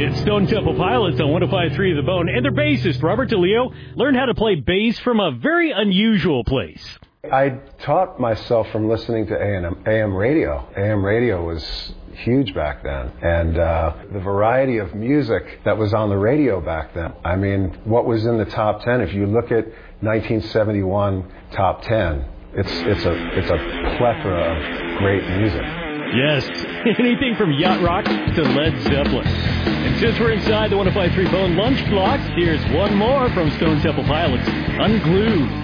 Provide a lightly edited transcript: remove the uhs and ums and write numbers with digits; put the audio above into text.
It's Stone Temple Pilots on 105.3 The Bone, and their bassist, Robert DeLeo, learned how to play bass from a very unusual place. I taught myself from listening to AM radio. AM radio was huge back then, and the variety of music that was on the radio back then. I mean, what was in the top 10? If you look at 1971 top 10, it's a plethora of great music. Yes, anything from yacht rock to Led Zeppelin. And since we're inside the 105.3 Bone lunch block, here's one more from Stone Temple Pilots, Unglued.